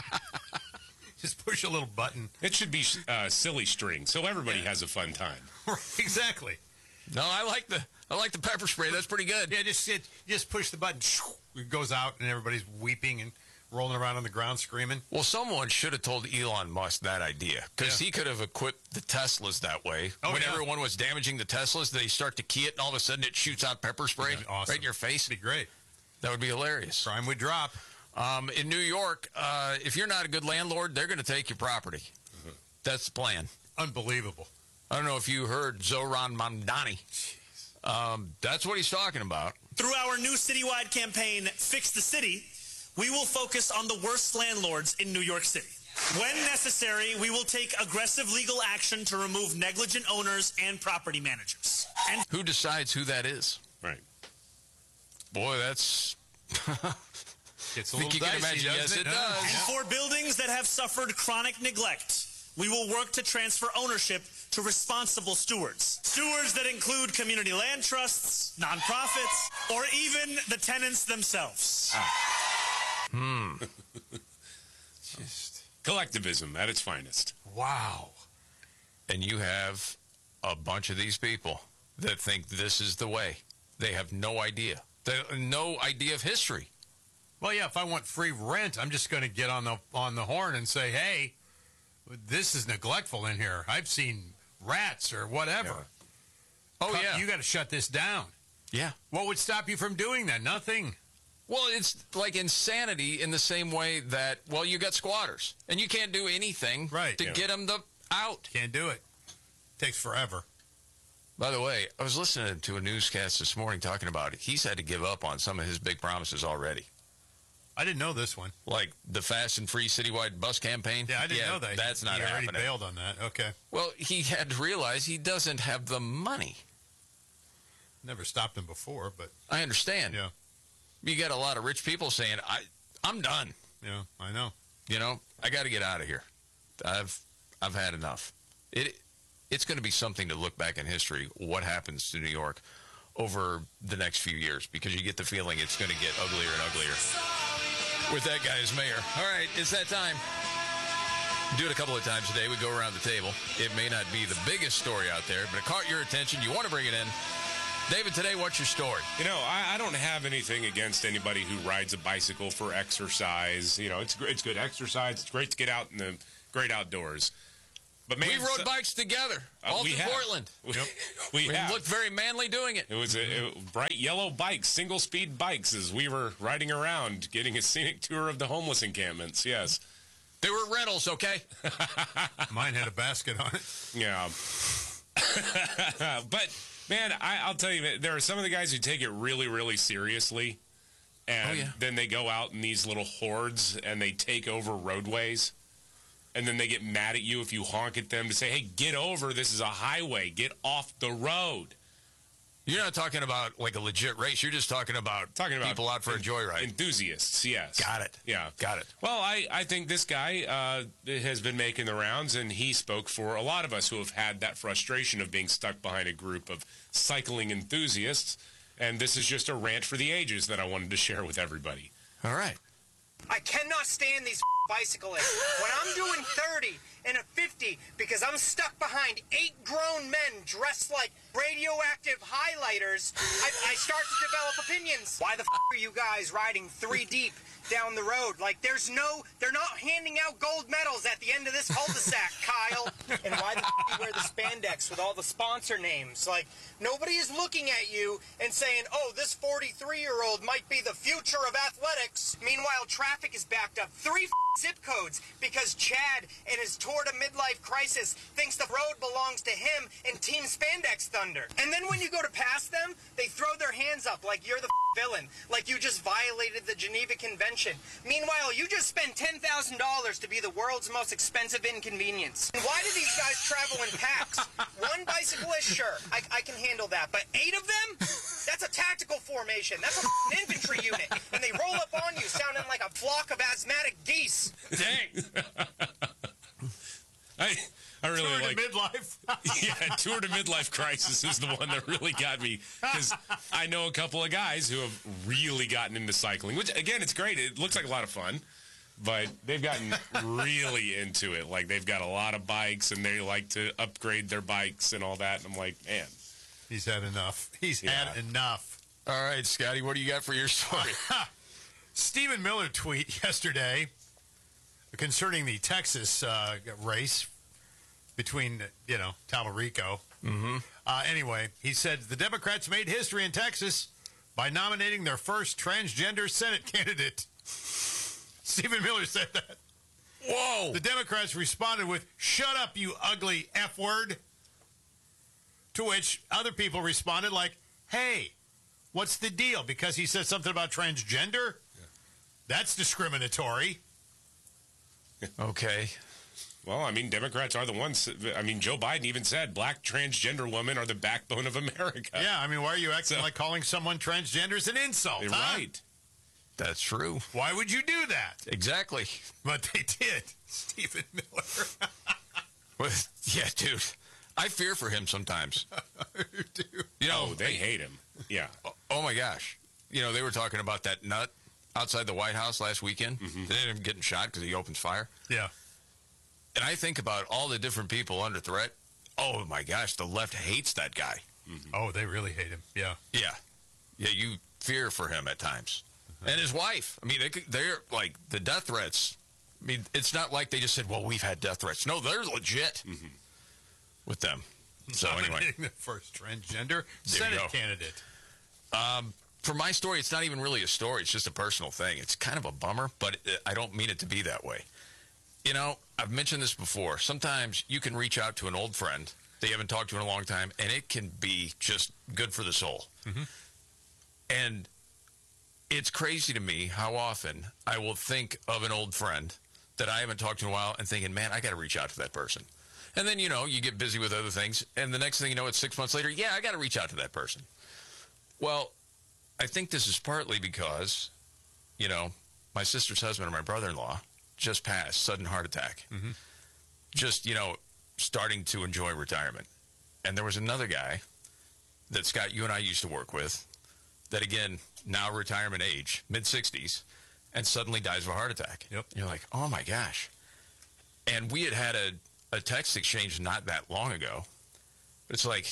Just push a little button. It should be uh, silly string, so everybody yeah. has a fun time. Exactly. No, I like the I like the pepper spray. That's pretty good. Yeah, just it, just push the button. It goes out, and everybody's weeping and rolling around on the ground screaming. Well, someone should have told Elon Musk that idea because yeah. he could have equipped the Teslas that way. Oh, when yeah. everyone was damaging the Teslas, they start to key it, and all of a sudden it shoots out pepper spray awesome. right in your face. That'd be great. That would be hilarious. Crime would drop. Um, in New York, uh, if you're not a good landlord, they're going to take your property. Mm-hmm. That's the plan. Unbelievable. I don't know if you heard Zoran Mamdani. Um, that's what he's talking about. Through our new citywide campaign, Fix the City, we will focus on the worst landlords in New York City. When necessary, we will take aggressive legal action to remove negligent owners and property managers. And who decides who that is? Right. Boy, that's... It's a little you dicey, can imagine, yes, it, it does. And for buildings that have suffered chronic neglect, we will work to transfer ownership to responsible stewards. Stewards that include community land trusts, nonprofits, or even the tenants themselves. Ah. Hmm. Just collectivism at its finest. Wow. And you have a bunch of these people that think this is the way. They have no idea. They have no idea of history. Well, yeah, if I want free rent, I'm just going to get on the on the horn and say, hey, this is neglectful in here. I've seen rats or whatever. Yeah. Oh, Come, yeah. You got to shut this down. Yeah. What would stop you from doing that? Nothing. Well, it's like insanity in the same way that, well, you got squatters, and you can't do anything right. to yeah. get them the, out. Can't do it. Takes forever. By the way, I was listening to a newscast this morning talking about it. He's had to give up on some of his big promises already. I didn't know this one. Like the fast and free citywide bus campaign? Yeah, I didn't yeah, know that. That's not he happening. He already bailed on that. Okay. Well, he had to realize he doesn't have the money. Never stopped him before, but... I understand. Yeah. You got a lot of rich people saying, I, I'm done. Yeah, I know. You know, I got to get out of here. I've I've had enough. It It's going to be something to look back in history, what happens to New York over the next few years, because you get the feeling it's going to get uglier and uglier with that guy as mayor. All right, it's that time. Do it a couple of times a day. We go around the table. It may not be the biggest story out there, but it caught your attention. You want to bring it in. David, today, what's your story? You know, I, I don't have anything against anybody who rides a bicycle for exercise. You know, it's it's good exercise. It's great to get out in the great outdoors. But man, we rode bikes together uh, all we through have. Portland. We, we, we have. looked very manly doing it. It was a, it, bright yellow bikes, single-speed bikes, as we were riding around, getting a scenic tour of the homeless encampments. Yes. They were rentals, okay? Mine had a basket on it. Yeah. But, man, I, I'll tell you, there are some of the guys who take it really, really seriously. And oh, yeah. then they go out in these little hordes and they take over roadways. And then they get mad at you if you honk at them to say, hey, get over. This is a highway. Get off the road. You're not talking about like a legit race. You're just talking about, talking about people out for a joyride. Enthusiasts, yes. Got it. Yeah. Got it. Well, I, I think this guy uh, has been making the rounds, and he spoke for a lot of us who have had that frustration of being stuck behind a group of cycling enthusiasts. And this is just a rant for the ages that I wanted to share with everybody. All right. I cannot stand these bicyclists. When I'm doing thirty and a fifty because I'm stuck behind eight grown men dressed like radioactive highlighters, I, I start to develop opinions. Why the f*** are you guys riding three deep down the road? Like, there's no, they're not handing out gold medals at the end of this cul-de-sac, Kyle. And why the f*** you wear the spandex with all the sponsor names? Like, nobody is looking at you and saying, oh, this forty-three-year-old might be the future of athletics. Meanwhile, traffic is backed up. Three f*** zip codes because Chad in his tour to midlife crisis thinks the road belongs to him and Team Spandex Thunder. And then when you go to pass them, they throw their hands up like you're the f- villain, like you just violated the Geneva Convention. Meanwhile, you just spent ten thousand dollars to be the world's most expensive inconvenience. And why do these guys travel in packs? One bicyclist, sure, I, I can handle that, but eight of them? That's a tactical formation. That's a f- infantry unit. And they roll up on you sounding like a flock of asthmatic geese. Dang. I I really tour like to midlife. Yeah, tour to midlife crisis is the one that really got me, because I know a couple of guys who have really gotten into cycling. Which again, it's great. It looks like a lot of fun, but they've gotten really into it. Like they've got a lot of bikes and they like to upgrade their bikes and all that. And I'm like, man, he's had enough. He's yeah. had enough. All right, Scotty, what do you got for your story? Stephen Miller tweet yesterday concerning the Texas uh, race between, you know, Talarico. Mm-hmm. Uh, anyway, he said the Democrats made history in Texas by nominating their first transgender Senate candidate. Stephen Miller said that. Whoa! The Democrats responded with, "Shut up, you ugly F word." To which other people responded like, "Hey, what's the deal?" Because he said something about transgender? Yeah. That's discriminatory. Okay. Well, I mean, Democrats are the ones. I mean, Joe Biden even said black transgender women are the backbone of America. Yeah, I mean, why are you acting So- like calling someone transgender is an insult? Huh? Right. That's true. Why would you do that? Exactly. But they did. Stephen Miller. Well, yeah, dude. I fear for him sometimes. You do. You know, Oh, they hate him. Yeah. Oh, oh my gosh. You know, they were talking about that nut outside the White House last weekend. Mm-hmm. They ended up getting shot because he opens fire. Yeah. And I think about all the different people under threat. Oh my gosh, the left hates that guy. Mm-hmm. Oh, they really hate him. Yeah. Yeah. Yeah, you fear for him at times. And his wife. I mean, they, they're like the death threats. I mean, it's not like they just said, well, we've had death threats. No, they're legit Mm-hmm. with them. So anyway. Nominating the first transgender Senate go. candidate. Um, for my story, it's not even really a story. It's just a personal thing. It's kind of a bummer, but I don't mean it to be that way. You know, I've mentioned this before. Sometimes you can reach out to an old friend that you haven't talked to in a long time, and it can be just good for the soul. Mm-hmm. And it's crazy to me how often I will think of an old friend that I haven't talked to in a while and thinking, man, I got to reach out to that person. And then, you know, you get busy with other things, and the next thing you know, it's six months later, yeah, I got to reach out to that person. Well, I think this is partly because, you know, my sister's husband and my brother-in-law just passed, sudden heart attack. Mm-hmm. Just, you know, starting to enjoy retirement. And there was another guy that, Scott, you and I used to work with that, again, now retirement age, mid-sixties, and suddenly dies of a heart attack. Yep. You're like, oh, my gosh. And we had had a, a text exchange not that long ago. But it's like,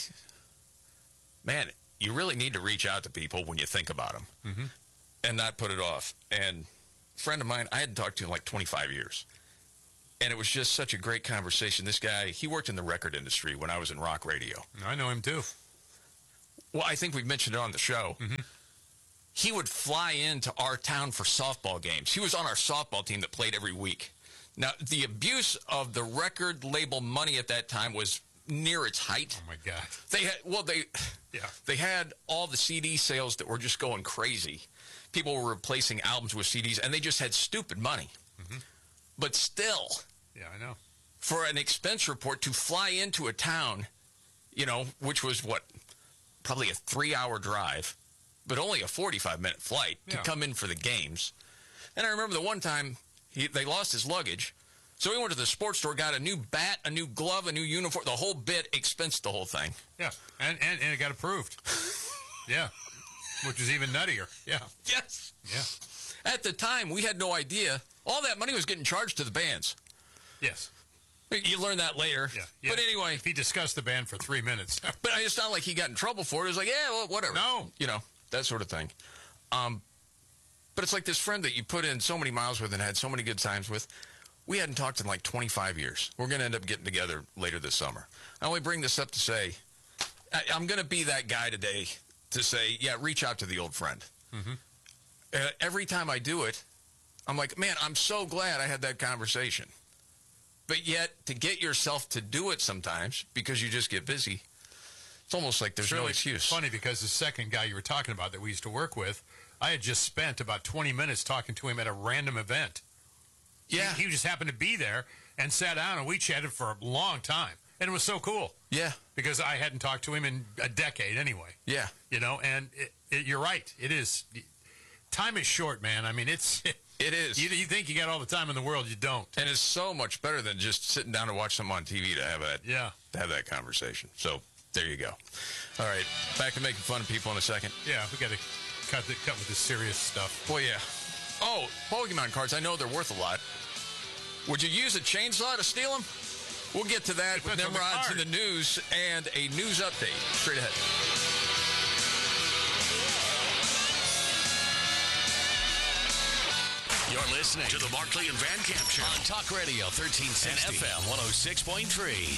man, you really need to reach out to people when you think about them Mm-hmm. and not put it off. And a friend of mine, I hadn't talked to in like twenty-five years. And it was just such a great conversation. This guy, he worked in the record industry when I was in rock radio. I know him too. Well, I think we've mentioned it on the show. Mm-hmm. He would fly into our town for softball games. He was on our softball team that played every week. Now, the abuse of the record label money at that time was near its height. Oh, my God. They had, well, they, yeah. they had all the C D sales that were just going crazy. People were replacing albums with C Ds, and they just had stupid money. Mm-hmm. But still, yeah, I know. For an expense report to fly into a town, you know, which was what, probably a three-hour drive, but only a forty-five minute flight to Yeah. come in for the games. And I remember the one time he, they lost his luggage, so he went to the sports store, got a new bat, a new glove, a new uniform, the whole bit, expensed the whole thing. Yeah, and, and, and it got approved. Yeah, which is even nuttier. Yeah. Yes. Yeah. At the time, we had no idea. All that money was getting charged to the bands. Yes. You learn that later. Yeah. yeah. But anyway. If he discussed the band for three minutes. But it's not like he got in trouble for it. It was like, yeah, well, whatever. No. You know, that sort of thing. Um, but it's like this friend that you put in so many miles with and had so many good times with. We hadn't talked in like twenty-five years. We're going to end up getting together later this summer. I only bring this up to say, I, I'm going to be that guy today to say, yeah, reach out to the old friend. Mm-hmm. Uh, every time I do it, I'm like, man, I'm so glad I had that conversation. But yet, to get yourself to do it sometimes, because you just get busy, it's almost like there's It's no really excuse. funny because the second guy you were talking about that we used to work with, I had just spent about twenty minutes talking to him at a random event. Yeah. He, he just happened to be there and sat down, and we chatted for a long time. And it was so cool. Yeah. Because I hadn't talked to him in a decade anyway. Yeah. You know, and it, it, you're right. It is. Time is short, man. I mean, it's... It is. You, you think you got all the time in the world, you don't. And it's so much better than just sitting down to watch something on T V to have that, yeah. to have that conversation. So there you go. All right, back to making fun of people in a second. Yeah, we got to cut the, cut with this serious stuff. Well, yeah. Oh, Pokemon cards. I know they're worth a lot. Would you use a chainsaw to steal them? We'll get to that with Nimrods in the news and a news update straight ahead. You're listening to the Markley and Van Camp Show on Talk Radio thirteen sixty and F M one oh six point three.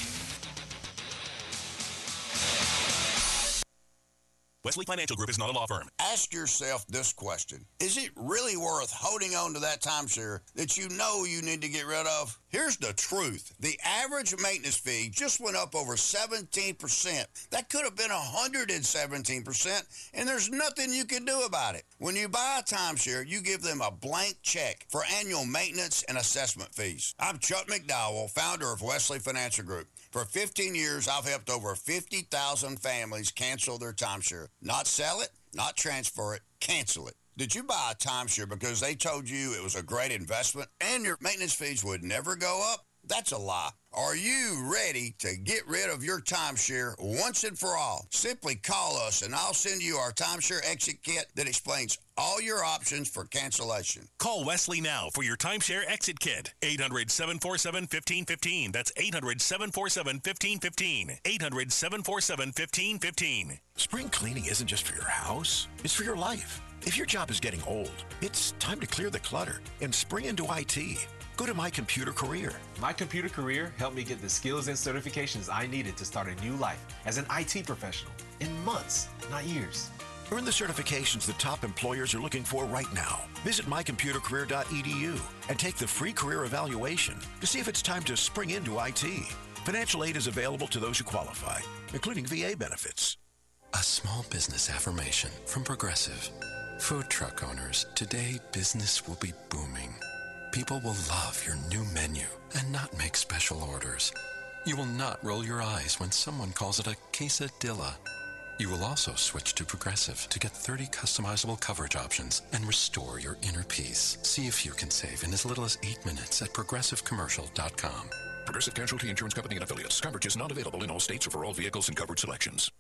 Wesley Financial Group is not a law firm. Ask yourself this question. Is it really worth holding on to that timeshare that you know you need to get rid of? Here's the truth. The average maintenance fee just went up over seventeen percent. That could have been one hundred seventeen percent, and there's nothing you can do about it. When you buy a timeshare, you give them a blank check for annual maintenance and assessment fees. I'm Chuck McDowell, founder of Wesley Financial Group. For fifteen years, I've helped over fifty thousand families cancel their timeshare. Not sell it, not transfer it, cancel it. Did you buy a timeshare because they told you it was a great investment and your maintenance fees would never go up? That's a lie. Are you ready to get rid of your timeshare once and for all? Simply call us and I'll send you our timeshare exit kit that explains all your options for cancellation. Call Wesley now for your timeshare exit kit. eight hundred, seven four seven, one five one five. That's eight hundred, seven four seven, one five one five. eight hundred, seven four seven, one five one five. Spring cleaning isn't just for your house, it's for your life. If your job is getting old, it's time to clear the clutter and spring into I T. Go to My Computer Career. My Computer Career helped me get the skills and certifications I needed to start a new life as an I T professional in months, not years. Earn the certifications the top employers are looking for right now. Visit my computer career dot e d u and take the free career evaluation to see if it's time to spring into I T. Financial aid is available to those who qualify, including V A benefits. A small business affirmation from Progressive. Food truck owners, today business will be booming. People will love your new menu and not make special orders. You will not roll your eyes when someone calls it a quesadilla. You will also switch to Progressive to get thirty customizable coverage options and restore your inner peace. See if you can save in as little as eight minutes at progressive commercial dot com. Progressive Casualty Insurance Company and Affiliates. Coverage is not available in all states or for all vehicles and coverage selections.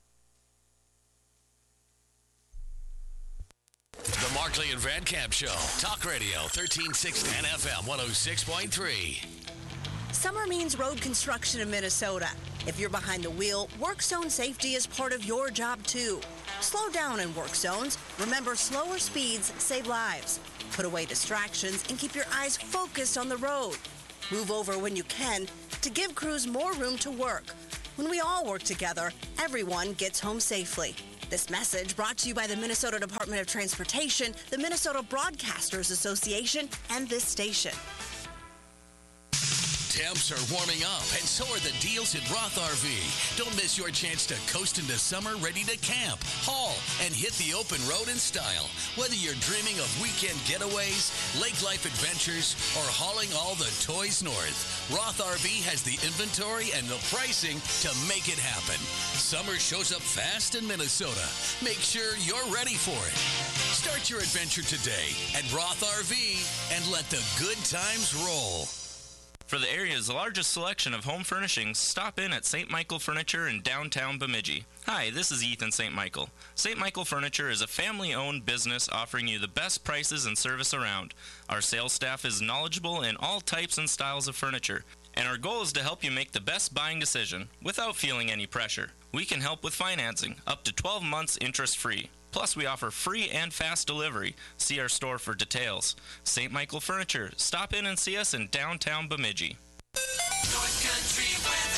The Markley and Van Camp Show. Talk Radio thirteen sixty and F M one oh six point three. Summer means road construction in Minnesota. If you're behind the wheel, work zone safety is part of your job too. Slow down in work zones. Remember, slower speeds save lives. Put away distractions and keep your eyes focused on the road. Move over when you can to give crews more room to work. When we all work together, everyone gets home safely. This message brought to you by the Minnesota Department of Transportation, the Minnesota Broadcasters Association, and this station. Temps are warming up, and so are the deals at Roth R V. Don't miss your chance to coast into summer ready to camp, haul, and hit the open road in style. Whether you're dreaming of weekend getaways, lake life adventures, or hauling all the toys north, Roth R V has the inventory and the pricing to make it happen. Summer shows up fast in Minnesota. Make sure you're ready for it. Start your adventure today at Roth R V and let the good times roll. For the area's largest selection of home furnishings, stop in at Saint Michael Furniture in downtown Bemidji. Hi, this is Ethan Saint Michael. Saint Michael Furniture is a family-owned business offering you the best prices and service around. Our sales staff is knowledgeable in all types and styles of furniture, and our goal is to help you make the best buying decision without feeling any pressure. We can help with financing, up to twelve months interest-free. Plus, we offer free and fast delivery. See our store for details. Saint Michael Furniture. Stop in and see us in downtown Bemidji. North Country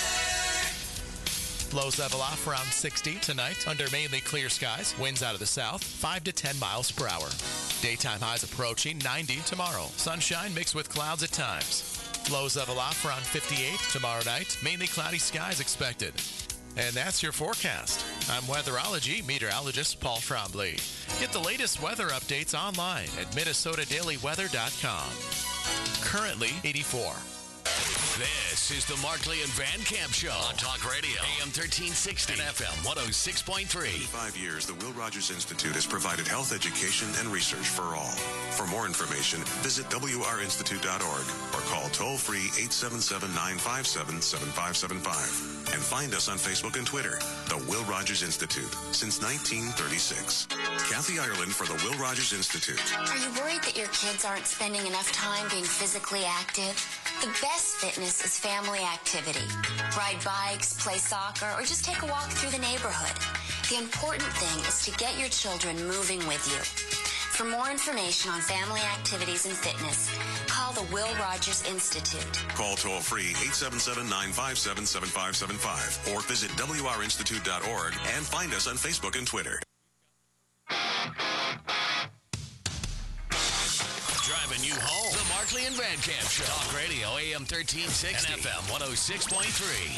weather. Lows level off around sixty tonight under mainly clear skies. Winds out of the south, five to ten miles per hour. Daytime highs approaching ninety tomorrow. Sunshine mixed with clouds at times. Lows level off around fifty-eight tomorrow night. Mainly cloudy skies expected. And that's your forecast. I'm weatherology meteorologist Paul Trombley. Get the latest weather updates online at minnesota daily weather dot com. Currently eighty-four. This is the Markley and Van Camp Show on Talk Radio, A M thirteen sixty and F M one oh six point three. For five years, the Will Rogers Institute has provided health education and research for all. For more information, visit W R institute dot org or call toll-free eight seven seven, nine five seven, seven five seven five. And find us on Facebook and Twitter, the Will Rogers Institute, since nineteen thirty-six. Kathy Ireland for the Will Rogers Institute. Are you worried that your kids aren't spending enough time being physically active? The best fitness is family activity. Ride bikes, play soccer, or just take a walk through the neighborhood. The important thing is to get your children moving with you. For more information on family activities and fitness, call the Will Rogers Institute. Call toll-free eight seven seven, nine five seven, seven five seven five or visit W R institute dot org and find us on Facebook and Twitter. Driving you home. The Markley and Van Camp Show. Talk Radio, A M thirteen sixty and F M one oh six point three.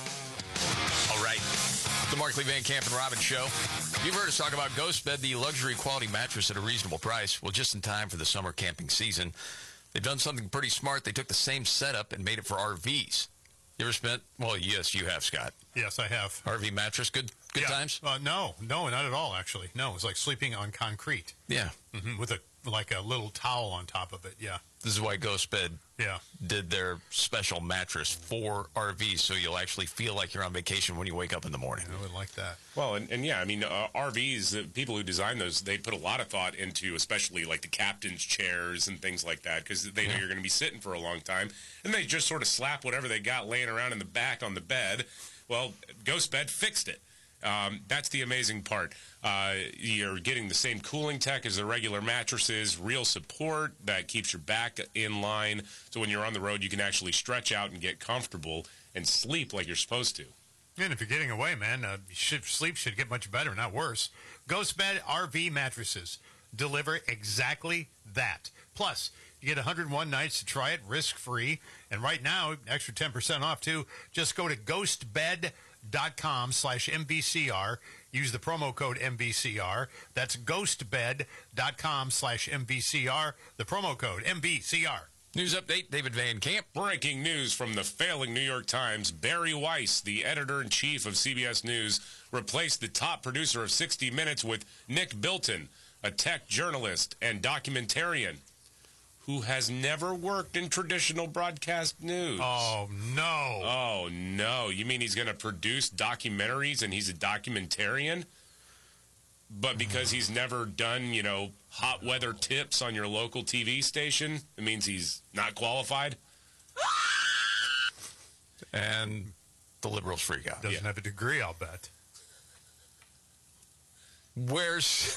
All right. The Markley, Van Camp, and Robin Show. You've heard us talk about Ghost Bed, the luxury quality mattress at a reasonable price. Well, just in time for the summer camping season. They've done something pretty smart. They took the same setup and made it for R Vs. You ever spent, well, yes, you have, Scott. Yes, I have. R V mattress, good good yeah. times? Uh, no, no, not at all, actually. No, it's like sleeping on concrete. Yeah. Mm-hmm, with a like a little towel on top of it, yeah. This is why Ghost Bed yeah. did their special mattress for R Vs, so you'll actually feel like you're on vacation when you wake up in the morning. I would like that. Well, and, and yeah, I mean, uh, R Vs, the people who design those, they put a lot of thought into, especially like the captain's chairs and things like that, because they know Yeah. you're going to be sitting for a long time, and they just sort of slap whatever they got laying around in the back on the bed. Well, Ghost Bed fixed it. Um, that's the amazing part. Uh, you're getting the same cooling tech as the regular mattresses, real support that keeps your back in line. So when you're on the road, you can actually stretch out and get comfortable and sleep like you're supposed to. And if you're getting away, man, uh, should, sleep should get much better, not worse. Ghost Bed R V mattresses deliver exactly that. Plus, you get one hundred one nights to try it risk-free. And right now, extra ten percent off, too. Just go to ghostbed dot com slash M V C R. Use the promo code M V C R. That's ghostbed dot com slash M V C R. The promo code M V C R. News update, David Van Camp. Breaking news from the failing New York Times. Barry Weiss, the editor-in-chief of C B S News, replaced the top producer of sixty minutes with Nick Bilton, a tech journalist and documentarian who has never worked in traditional broadcast news. Oh, no. Oh, no. You mean he's going to produce documentaries and he's a documentarian? But because he's never done, you know, hot weather tips on your local T V station, it means he's not qualified? And the liberals freak out. Doesn't have a degree, I'll bet. Where's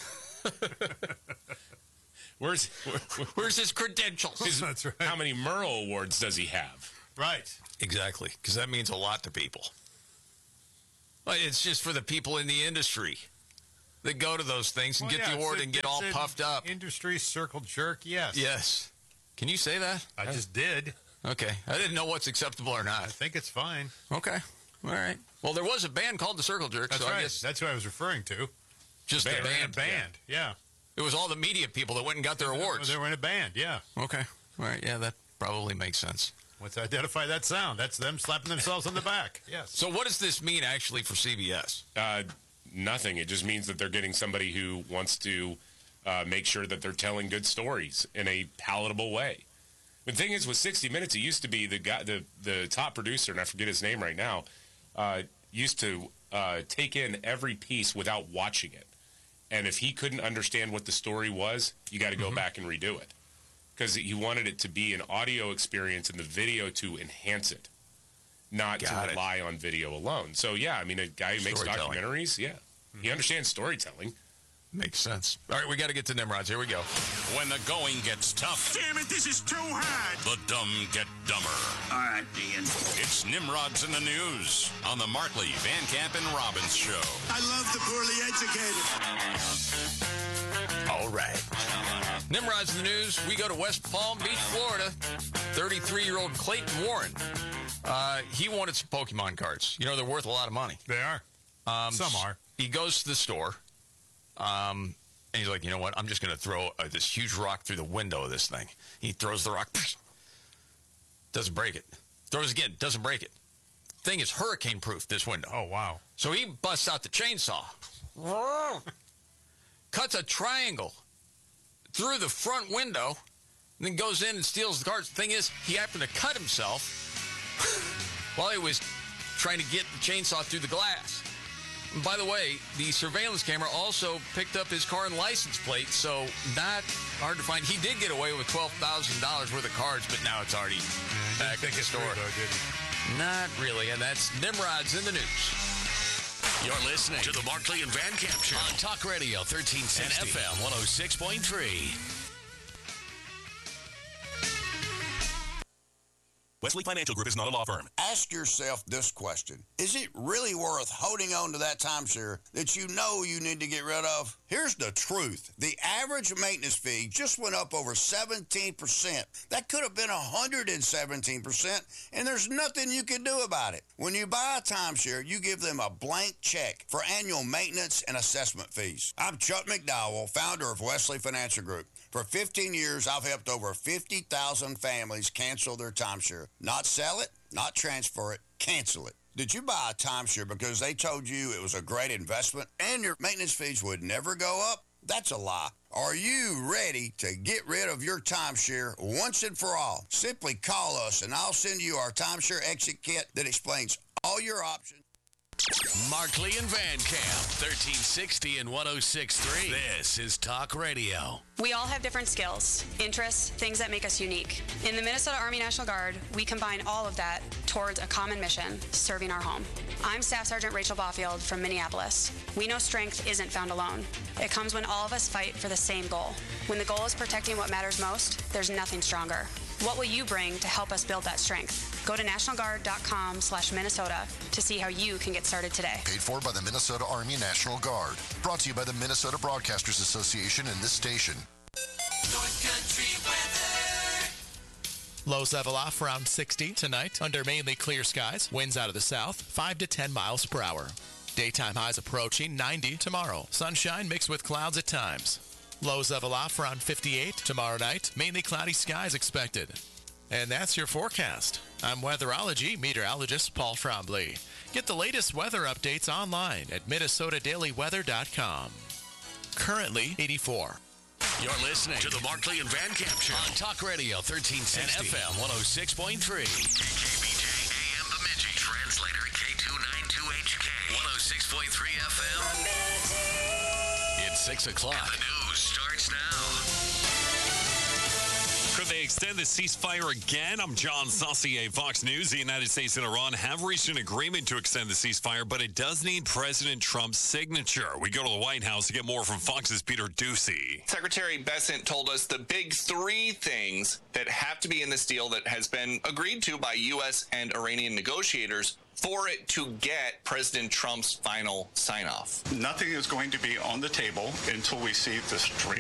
where's where's his credentials? His, That's right. How many Murrow Awards does he have? Right. Exactly, because that means a lot to people. Well, it's just for the people in the industry that go to those things and Well, get yeah, the award it's a- and get it's all an puffed up. Industry circle jerk, yes. Yes. Can you say that? I just did. Okay. I didn't know what's acceptable or not. I think it's fine. Okay. All right. Well, there was a band called the Circle Jerks. That's so right. I guess That's what I was referring to. just Band, a band. band, yeah. It was all the media people that went and got their awards. They were in a band, yeah. Okay. All right. Yeah, that probably makes sense. Let's identify that sound. That's them slapping themselves on the back. Yes. So what does this mean actually for C B S? Uh, nothing. It just means that they're getting somebody who wants to uh, make sure that they're telling good stories in a palatable way. The thing is, with sixty minutes, it used to be the guy, the the top producer, and I forget his name right now, uh, used to uh, take in every piece without watching it. And if he couldn't understand what the story was, you got to go Mm-hmm. back and redo it, because he wanted it to be an audio experience and the video to enhance it, not Got to it. rely on video alone. So yeah, I mean, a guy who makes Storytelling. documentaries, yeah, he understands storytelling. Makes sense. All right, we got to get to Nimrods. Here we go. When the going gets tough, Damn it, this is too hard. the dumb get dumber. All right, Ian. It's Nimrods in the News on the Markley, Van Camp, and Robbins Show. I love the poorly educated. All right. Nimrods in the News. We go to West Palm Beach, Florida. thirty-three-year-old Clayton Warren. Uh, he wanted some Pokemon cards. You know, they're worth a lot of money. They are. Um, Some are. He goes to the store. Um, and he's like, you know what? I'm just going to throw uh, this huge rock through the window of this thing. He throws the rock. Doesn't break it. Throws again. Doesn't break it. Thing is hurricane-proof, this window. Oh, wow. So he busts out the chainsaw. Cuts a triangle through the front window. And then goes in and steals the cards. The thing is, he happened to cut himself while he was trying to get the chainsaw through the glass. And by the way, the surveillance camera also picked up his car and license plate, so not hard to find. He did get away with twelve thousand dollars worth of cards, but now it's already back at the store. Though, did he? Not really, and that's Nimrods in the News. You're listening to the Markley and Van Camp Show on Talk Radio thirteen sixty and F M one oh six point three. Wesley Financial Group is not a law firm. Ask yourself this question. Is it really worth holding on to that timeshare that you know you need to get rid of? Here's the truth. The average maintenance fee just went up over seventeen percent. That could have been one hundred seventeen percent, and there's nothing you can do about it. When you buy a timeshare, you give them a blank check for annual maintenance and assessment fees. I'm Chuck McDowell, founder of Wesley Financial Group. For fifteen years, I've helped over fifty thousand families cancel their timeshare. Not sell it, not transfer it, cancel it. Did you buy a timeshare because they told you it was a great investment and your maintenance fees would never go up? That's a lie. Are you ready to get rid of your timeshare once and for all? Simply call us and I'll send you our timeshare exit kit that explains all your options. Markley and Van Camp, thirteen sixty and one oh six point three. This is Talk Radio. We all have different skills, interests, things that make us unique. In the Minnesota Army National Guard, we combine all of that towards a common mission, serving our home. I'm Staff Sergeant Rachel Baufield from Minneapolis. We know strength isn't found alone. It comes when all of us fight for the same goal. When the goal is protecting what matters most, there's nothing stronger. What will you bring to help us build that strength? Go to national guard dot com slash Minnesota to see how you can get started today. Paid for by the Minnesota Army National Guard. Brought to you by the Minnesota Broadcasters Association and this station. North Country weather. Lows level off around sixty tonight under mainly clear skies. Winds out of the south, five to ten miles per hour. Daytime highs approaching ninety tomorrow. Sunshine mixed with clouds at times. Lows level off around fifty-eight tomorrow night. Mainly cloudy skies expected. And that's your forecast. I'm weatherology meteorologist Paul Trombley. Get the latest weather updates online at minnesota daily weather dot com. Currently eighty-four. You're listening to the Markley and Van Camp Show on Talk Radio thirteen sixty and F M one oh six point three. K B J A M Bemidji, translator K two ninety-two H K, one oh six point three F M. It's six o'clock. And the news starts now. Could they extend the ceasefire again? I'm John Saucier, Fox News. The United States and Iran have reached an agreement to extend the ceasefire, but it does need President Trump's signature. We go to the White House to get more from Fox's Peter Ducey. Secretary Bessent told us the big three things that have to be in this deal that has been agreed to by U S and Iranian negotiators for it to get President Trump's final sign-off. Nothing is going to be on the table until we see the straight